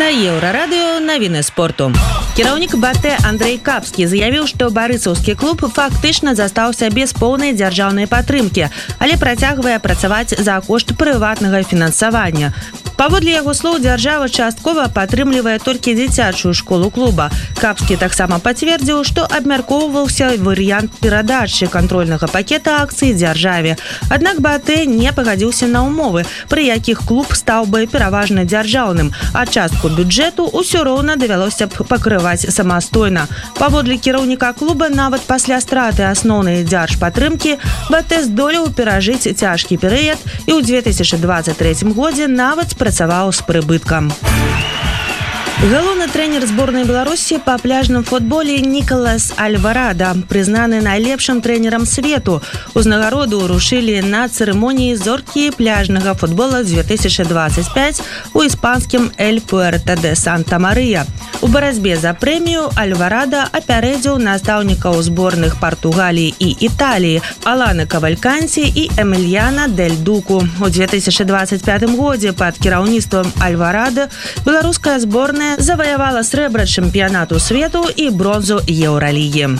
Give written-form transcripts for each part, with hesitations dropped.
На Еўрарадыё навіны спорту. Кіраўнік БАТЭ Андрэй Капскі заявіў, што барысаўскі клуб фактычна застаўся без поўнай дзяржаўнай падтрымкі, але працягвае працаваць за кошт прыватнага фінансавання. Паводле яго слоў, дзяржава часткова падтрымлівае толькі дзіцячую школу клуба. Капскі таксама пацвердзіў, што абмяркоўваўся варыянт перадачы кантрольнага пакета акцый дзяржаве. Аднак БАТЭ не пагадзіўся на ўмовы, пры якіх клуб стаў бы пераважна дзяржаўным, а частку бюджэту ўсё роўна давялося б пакрываць самастойна. Паводле кіраўніка клуба, нават пасля страты асноўнай дзяржпатрымкі, БАТЭ здолеў перажыць цяжкі перыяд і ў 2023 годзе нават працаваў з прыбыткам. Галоўны трэнер зборнай Беларусі па пляжным футболе Николас Альварадо прызнаны найлепшым трэнерам свету. Узнагароду рушылі на цырымоніі зоркі пляжнага футбола 2025 у іспанскім Эль Пуэрто де Санта-Марыя. У барацьбе за прэмію Альварадо апярэдзіў настаўнікаў зборных Партугаліі і Італіі Алана Кавальканці і Эмільяна Дель Дуку. У 2025 годзе пад кіраўніцтвам Альварадо беларуская зборная заваявала срэбра чэмпіянату свету і бронзу Еўралігі.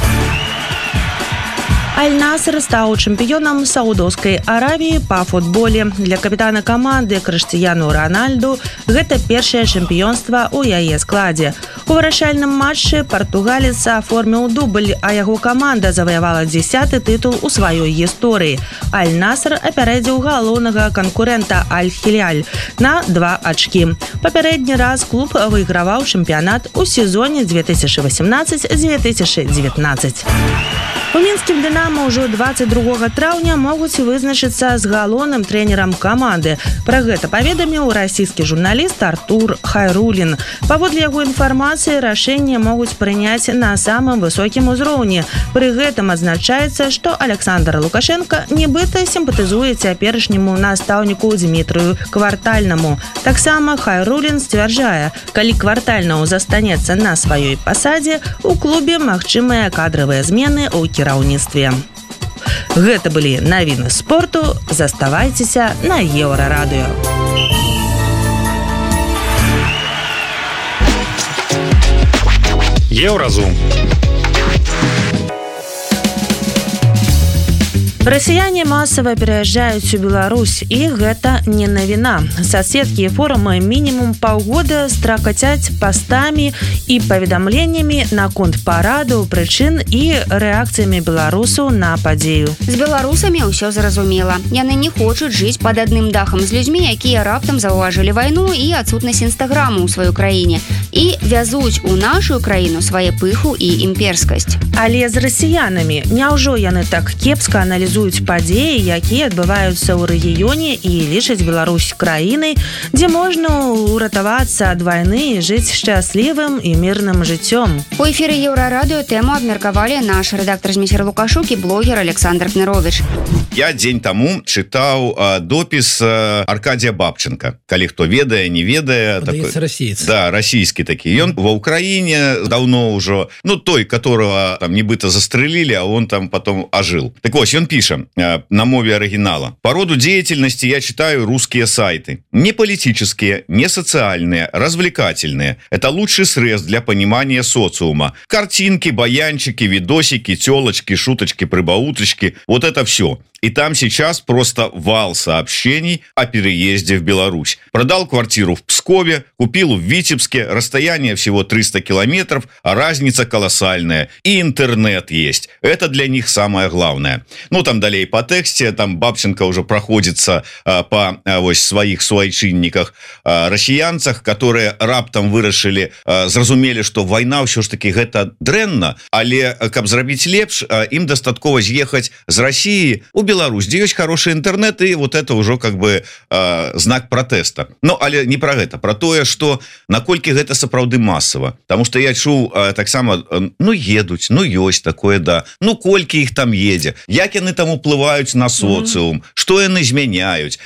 Аль-Наср стаў чэмпіёнам Саудаўскай Аравіі па футболе. Для капітана каманды Крыштыяну Ранальду гэта першае чэмпіёнства ў яе складзе. У вырашальным матчы партугалец аформіў дубль, а яго каманда заваявала 10-й тытул у сваёй гісторыі. Аль-Наср апярэдзіў галоўнага канкурэнта Аль-Хіляль на 2 ачкі. Папярэдні раз клуб выйграваў чэмпіянат у сезоне 2018-2019. У мінскім «Дынамо» ўжо 22 траўня могуць вызначыцца з галоўным трэнерам каманды. Пра гэта паведаміў расійскі журналіст Артур Хайрулін. Паводле яго інфармацыі, рашэнне могуць прыняць на самым высокім узроўні. Пры гэтым адзначаецца, што Александр Лукашенко нібыта сімпатызуе цяперашняму настаўніку Дмітрыю Квартальнаму. Таксама Хайрулін сцвярджае, калі Квартальнаму застанецца на сваёй пасадзе, у клубе магчымыя кадравыя змены ў кіраўніцтве. Гэта былі навіны спорту. Заставайцеся на Еўрарадыё. Еўразум. Расіяне масава пераязджаюць у Беларусь, і гэта не навіна. Соцсеткі і форумы мінімум паўгода стракацяць пастамі і паведамленнямі наконт парадаў, прычын і рэакцыямі беларусаў на падзею. З беларусамі ўсё зразумела. Яны не хочуць жыць пад адным дахам з людзьмі, якія раптам заўважылі вайну і адсутнасць інстаграму ў сваёй краіне і вязуць у нашу краіну свае пыху і імперскасць. Але з расіянамі няўжо яны так кепска аналізуюць падзеі, якія адбываюцца ў рэгіёне, і лічаць Беларусь краінай, дзе можна ўратавацца ад вайны і жыць шчаслівым і мірным жыццём. У эфіры Еўрарадыё тэму абмеркавалі наш рэдактар Зміцер Лукашук і блогер Александр Кнырович. Я дзень таму чытаў допіс Аркадія Бабченка. Калі хто ведае, не ведае, падаецца расіец. Да, расійскі такі. Ён ва Ўкраіне даўно ўжо, той, которого там нібыта застрелили, а он там потом ожил. Так вот, он пишет на мове оригинала: по роду деятельности я читаю русские сайты. Не политические, не социальные, развлекательные. Это лучший срез для понимания социума. Картинки, баянчики, видосики, телочки, шуточки, прибауточки. Вот это все. И там сейчас просто вал сообщений о переезде в Беларусь. Продал квартиру в Пскове, купил в Витебске, расстояние всего 300 километров, а разница колоссальная. И интернет есть. Это для них самое главное. Там далее по тексте, там Бабченко уже проходится по своих суайчинниках, россиянцах, которые раптом вырашили, зразумели, что война все ж таки гэта дрэнна, але каб зрабіць лепш, им дастаткова з'ехаць з России у Беларусь, где есть хороший интернет, и вот это уже как бы знак протеста. Але не про гэта, про тое, что наколькі гэта сапраўды массово. Потому что я чуў таксама, едуць, ёсць такое, да. Колькі іх там едзе, як яны там уплываюць на социум, что яны змяняюць.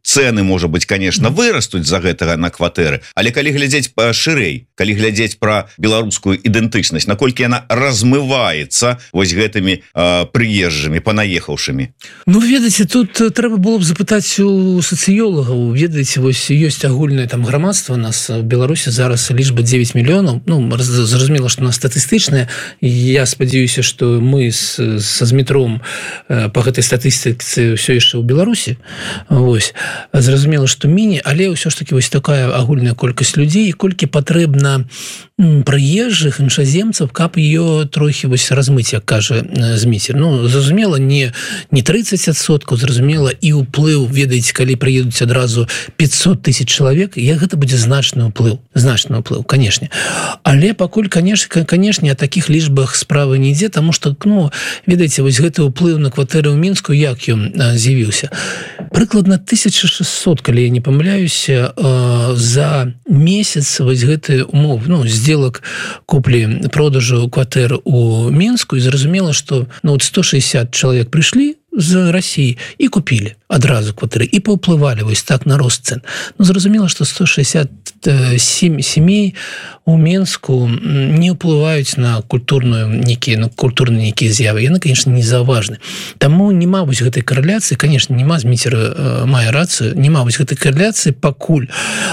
цены, может быть, конечно, вырастуць за гэтага на кватэры, але калі глядзець шырэй, калі глядзець пра беларускую ідэнтычнасць, наколькі яна размываецца вось гэтымі прыезджымі, панаехаўшымі. Ну, ведаеце, тут трэба было б запытаць у сацыёлагаў. Ведаеце, вось ёсць агульнае там грамадства у нас в Беларусі зараз лічба 9 мільёнаў. Ну, зразумела, што у нас статыстычная. Я спадзяюся, што мы са Змітром па гэтай статыстыцы ўсё яшчэ ў Беларусі. Вось. Зразумела, што міні, але ўсё ж таки вось такая агульная колькасць людзей, колькі патрэбна прыезджых іншаземцаў, каб ее трохі вось размыць, як кажа Зміцер. Ну, зразумела, не 30%, зразумела, і ўплыў, ведаеце, калі прыедуць адразу 500 тысяч чалавек, як гэта будзе значны ўплыў, канешне. Але пакуль, канешне, о такіх лічбах справы не ідзе, таму што, ну, ведаеце, вось гэты ўплыў на кватэры ў Мінску, як ён з'явіўся? Прыкладна 1600, калі я не памыляюся, за месяц вось гэты умов, ну, сделак куплі-продажу кватэр у Мінску, і зразумела, што ну, 160 чалавек прыйшлі з России і купілі адразу кватэры і паўплывалі вось так на рост цен. Ну, зразумела, што 167 семей у Мінску не ўплываюць на культурныя нейкія з'явы. Яны, конечно, не заўважны. Таму нема вось гэтай карэляцыі, конечно, нема, Зміцер мае рацыю, нема вось гэтай карэляцыі пакуль.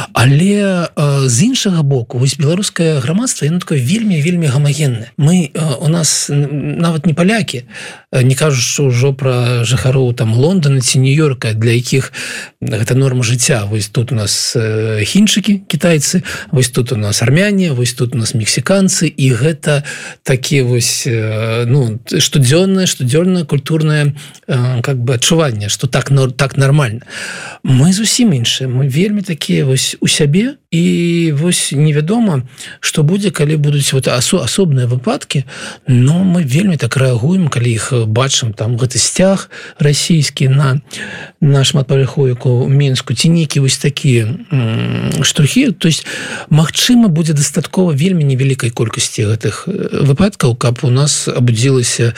Але з іншага боку, вось беларускае грамадства, яно такое вельмі гамагеннае. У нас нават не палякі, не кажучы ўжо пра жыхароў там Лондона ці Нью-Йорка, для якіх гэта норма жыцця. Вось тут у нас хінчыкі, кітайцы, вось тут у нас армяне, вось тут у нас мексіканцы, і гэта такі вось ну, штодзённае культурнае как бы адчуванне, што так нармальна. Мы зусім іншыя, мы вельмі такія вось у сябе, і вось невядома, што будзе, калі будуць вот асобныя выпадкі, но мы вельмі так рэагуем, калі іх бачым, там гэты сцяг расійскі на шматпавярховіку ў Мінску, ці нейкі вось такія штурхі. То есть, магчыма, будзе дастаткова вельмі невялікай колькасці гэтых выпадкаў, каб у нас абудзілася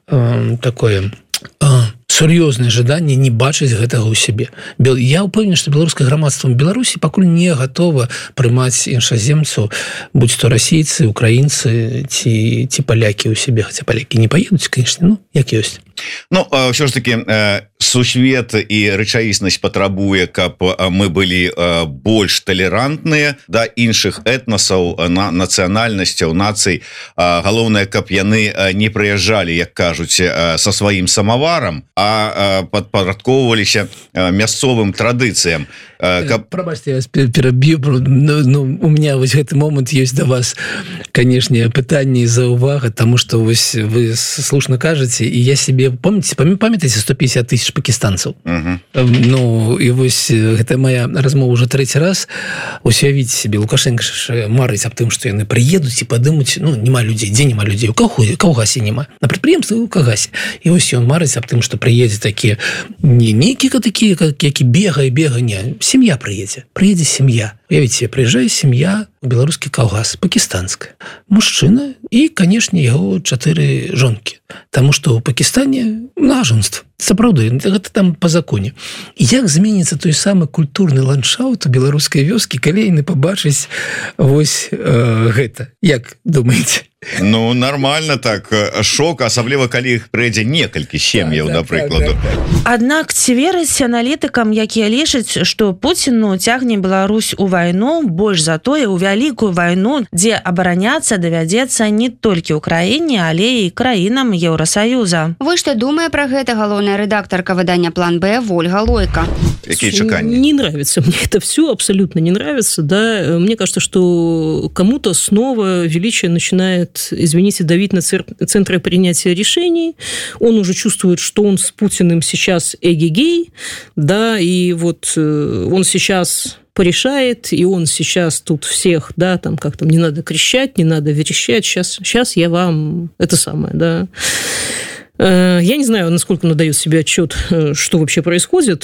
такое сур'ёзнае жаданне не бачыць гэтага ў сябе. Я ўпэўнены, што беларускае грамадства ў Беларусі пакуль не гатова прымаць іншаземцаў, будь то расійцы, украінцы ці палякі ў сябе, хаця палякі не паедуць, конечно, ну, як ёсць. Ну, ўсё ж таки сусвет і рэчаіснасць патрабуе, каб мы былі больш талерантныя да іншых этнасаў, нацыянальнасцяў, нацый. Галоўнае, каб яны не прыязджалі, як кажуць, са сваім самаварам, а падпарадкоўваліся мясцовым традыцыям. Прабачце, я вас пераб'ю, но у меня вось гэты момант ёсць да вас, канешне, пытанне і заўвага, таму што вось вы слушна кажаце, і я себе памятаеце 150 тысяч пакістанцаў. Ну, і вось гэта моя размова ўжо трэці раз. Уявіце себе, Лукашенко марыць аб тым, што яны прыедуць і падымуць, ну, няма людзей, дзе няма людзей, у калгасе няма, на прадпрыемстве у калгасе. І вось ён марыць аб тым, што прыедзе такі не нейкі такі, які бегае, не, сям'я прыедзе сям'я. Уявіце, прыязджае сям'я у беларускі калгас, пакістанская. Мужчына і, канешне, яго 4 жонкі. Таму што ў Пакістане нажонства. Сапраўды, гэта там па законе. Як зменіцца той самы культурны ландшафт у беларускай вёскі, калі яны пабачаць вось гэта? Як думаеце? Ну, нормально так. Шок, асабліва, калі іх прыйдзе некалькі сем'яў, да прыкладу. Аднак ці верыць аналітыкам, якія лічаць, што Пуцін цягне Беларусь у вайну, больш за тое, у вялікую вайну, дзе абараняцца давядзецца не толькі ўкраіне, але і краінам Еўрасаюза. Вось што думае пра гэта галоўная рэдактарка выдання «План Б» Ольга Лойка. Какие чеканья? Не нравится. Мне это все абсолютно не нравится. Да? Мне кажется, что кому-то снова величие начинает, извините, давить на центры принятия решений. Он уже чувствует, что он с Путиным сейчас эгегей, да, и вот он сейчас порешает, и он сейчас тут всех, да, там как там, не надо кричать, не надо верещать, сейчас я вам это самое, да. Я не знаю, насколько он отдает себе отчет, что вообще происходит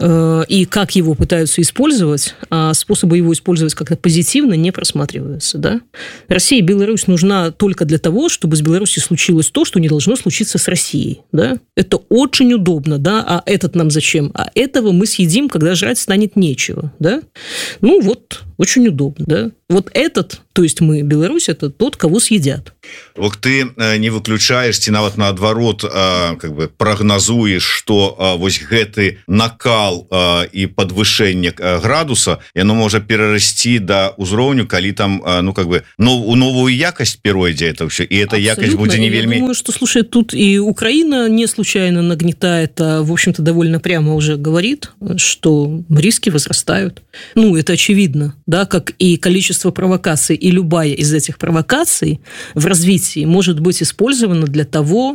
и как его пытаются использовать, а способы его использовать как-то позитивно не просматриваются. Да? Россия и Беларусь нужна только для того, чтобы с Беларусью случилось то, что не должно случиться с Россией. Да? Это очень удобно, да? А этот нам зачем? А этого мы съедим, когда жрать станет нечего. Да? Ну вот, очень удобно. Да? Вот этот, то есть мы, Беларусь, это тот, кого съедят. Вот ты не выключаешь, ці нават наадварот как бы прогнозуешь, что вось гэты накал и подвышэнне градуса яно можа перарасці до ўзроўню, калі там ну как бы у новую якасць перайдзе это все, и эта якасць будзе не вельмі. Я думаю, что, слушай, тут и Украина не случайно нагнетает, а в общем-то довольно прямо уже говорит, что риски возрастают. Ну, это очевидно, да, как и количество провокаций, и любая из этих провокаций в развитии может быть использована для того,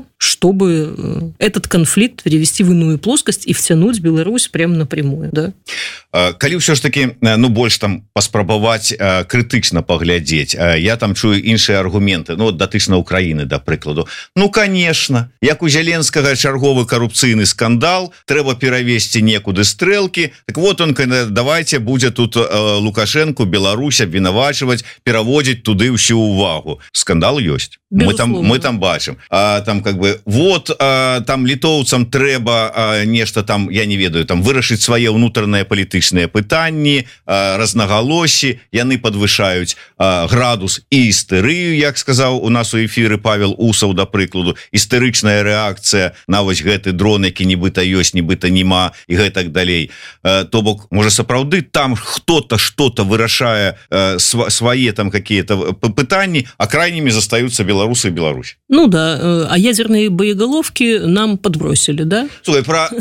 чтобы этот конфликт перевести в иную плоскость и втянуть Беларусь прямо напрямую. Да? Калі ўсё ж таки ну больш там паспрабаваць крытычна паглядзець, я там чую іншыя аргументы, ну датычна Украіны, да прыкладу. Ну конечно, як у Зеленскага чарговы карупцыйны скандал, трэба перавесці некуды стрэлкі. Так вот он, давайте будзе тут Лукашенко Беларусь абвінавачваць, пераводзіць туды ўсю увагу. Скандал ёсць. Мы там бачым. Там как бы вот там літоўцам трэба нешта там, я не ведаю, там вырашыць свае ўнутраныя палітычныя пытанні, разнагалоссі, яны падвышаюць градус і істэрыю, як сказаў у нас у эфіры Павел Усаў, да прыкладу, істэрычная рэакцыя на вось гэты дрон, які нібыта ёсць, нібыта нема і гэтак далей. То бок, можа сапраўды там хто-то что-то вырашае свае там какие-то пытанні, а крайнімі застаюцца беларусы и Беларусь. Ну да, а ядерные боеголовки нам подбросили, да? Слухай,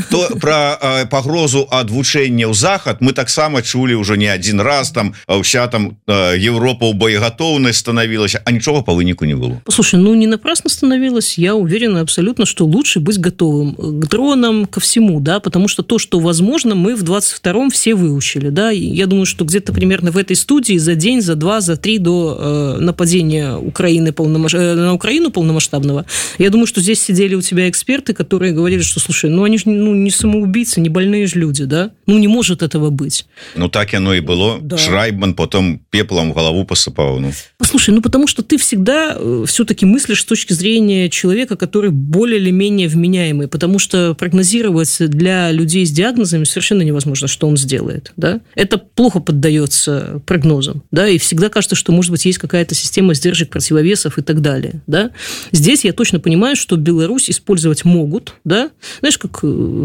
про пагрозу ад вучэння ў захад мы таксама чулі уже не один раз, там вся там Европа ў боеготовнасць становилась, а ничего по выніку не было. Послушай, ну не напрасно становилась, я уверена абсолютно, что лучше быть готовым к дронам, ко всему, да, потому что то, что возможно, мы в 22-м все выучили, да, и я думаю, что где-то примерно в этой студии за день, за два, за три до нападения Украины на Украину полномасштабного, я думаю, что здесь сидели у тебя эксперты, которые говорили, что, слушай, ну они же не самоубийцы, не больные же люди, да, ну не может этого быть. Ну так оно и было, да. Шрайбман потом пеплом в голову посыпал. Ну. Послушай, ну потому что ты всегда все-таки мыслишь с точки зрения человека, который более или менее вменяемый, потому что прогнозировать для людей с диагнозами совершенно невозможно, что он сделает, да, это плохо поддается прогнозам, да, и всегда кажется, что, может быть, есть какая-то система сдержек, противовесов и так далее, да. Здесь я точно понимаю, что Беларусь использовать могут, да, знаешь, как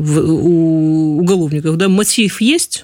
у уголовников, да, мотив есть,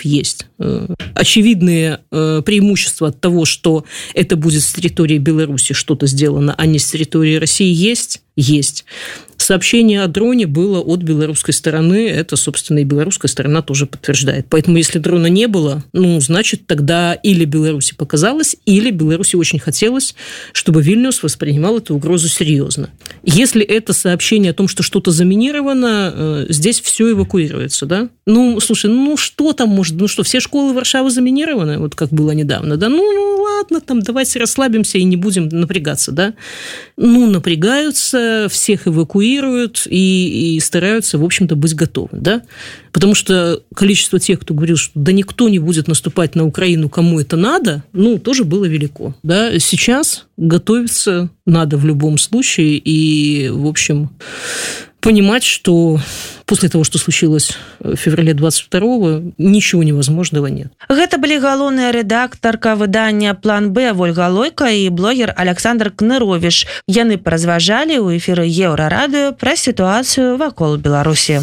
очевидные преимущества от того, что это будет с территории Беларуси что-то сделано, а не с территории России есть. Сообщение о дроне было от белорусской стороны, это, собственно, и белорусская сторона тоже подтверждает. Поэтому, если дрона не было, ну, значит, тогда или Беларуси показалось, или Беларуси очень хотелось, чтобы Вильнюс воспринимал эту угрозу серьезно. Если это сообщение о том, что что-то заминировано, здесь все эвакуируется, да? Ну, слушай, ну, что там может... Ну, что, все школы Варшавы заминированы, вот как было недавно, да? Ну, ладно, там, давайте расслабимся и не будем напрягаться, да? Ну, напрягаются, всех эвакуируют и стараются, в общем-то, быть готовы, да? Потому что количество тех, кто говорил, что да никто не будет наступать на Украину, кому это надо, ну, тоже было велико, да? Сейчас готовиться надо в любом случае и, в общем, понимать, что после того, что случилось в феврале 22-го, ничего невозможного нет. Гэта былі галоўная рэдактарка выдання «План Б» Вольга Лойка і блогер Александр Кныровіш. Яны паразважалі ў эфіры Еўрарадыё пра сітуацыю вакол Беларусі.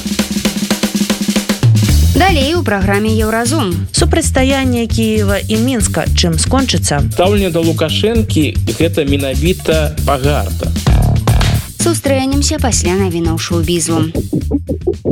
Далей у праграме Еўразум. Супрацьстаянне Кіева і Мінска чым скончыцца? Стаўленне да Лукашэнкі – гэта менавіта пагарда. Сустрэнемся пасля навінаў шоу-бізу.